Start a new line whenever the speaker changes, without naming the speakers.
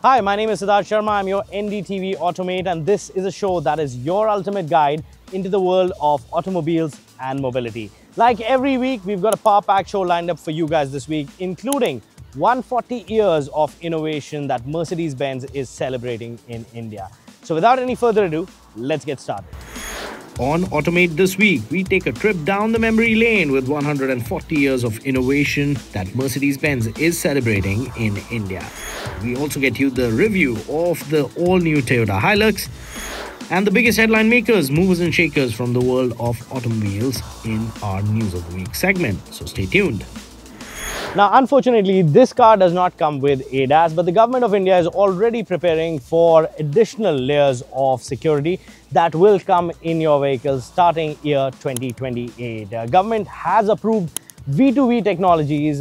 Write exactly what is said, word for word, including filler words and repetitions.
Hi, my name is Siddharth Sharma. I'm your N D T V Automate, and this is a show that is your ultimate guide into the world of automobiles and mobility. Like every week, we've got a power-packed show lined up for you guys this week, including one hundred forty years of innovation that Mercedes-Benz is celebrating in India. So without any further ado, let's get started.
On Automate this week, we take a trip down the memory lane with one hundred forty years of innovation that Mercedes-Benz is celebrating in India. We also get you the review of the all-new Toyota Hilux and the biggest headline makers, movers and shakers from the world of automobiles in our News of the Week segment. So stay tuned.
Now, unfortunately, this car does not come with A D A S, but the government of India is already preparing for additional layers of security that will come in your vehicles starting year twenty twenty-eight. Uh, government has approved V two V technologies